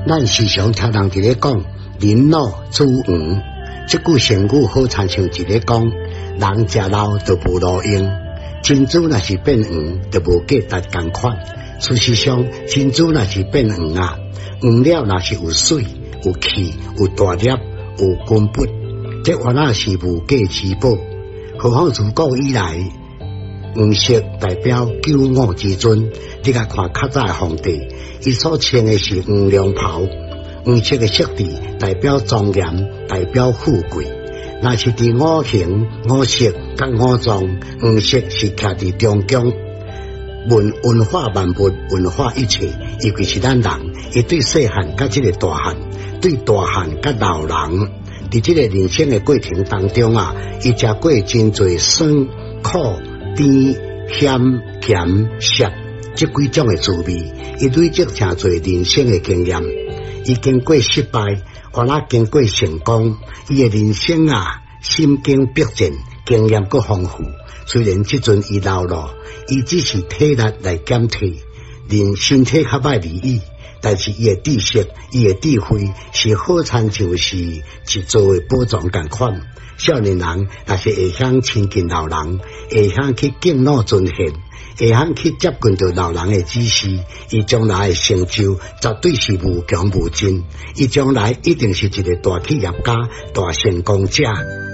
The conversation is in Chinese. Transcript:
咱时常听人伫咧讲人老珠黄，这句成语好亲像一咧讲人食老就无路用，珍珠若是变黄就无价值同款。事实上，珍珠若是变黄啊，黄了若是有水、有气、有大粒、有根本，这原来是无价之宝。何况自古以来，黄色代表救我之尊。你甲看较早的皇帝，伊所穿的是黄龙袍，黄色的色地代表庄严，代表富贵。若是伫五行、五色、甲五脏，黄色是徛伫中间。文化万物，文化一切，尤其是咱人，伊对细汉甲这个大汉，对大汉甲老人，伫这个人生的过程当中啊，伊食过真侪酸、苦、甜、咸、咸、涩这几种的滋味，伊累积诚侪人生的经验。伊经过失败，或者经过成功，伊的人生啊，心经百战，经验够丰富。虽然即阵伊老了，伊只是体力来减退，连身体较歹而已。但是伊的知识、伊的智慧是好参像是一座的宝藏共款。少年人若是会晓亲近老人，会晓去敬老尊贤，会晓去接近到老人的指示，伊将来的成就绝对是无穷无尽。伊将来一定是一个大企业家、大成功者。